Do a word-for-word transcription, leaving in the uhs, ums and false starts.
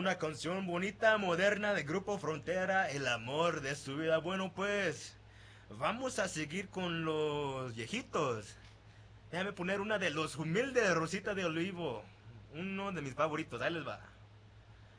una canción bonita, moderna de Grupo Frontera, El amor de su vida. Bueno, pues vamos a seguir con los viejitos. Déjame poner una de los humildes Rosita de Olivo. Uno de mis favoritos, ahí les va.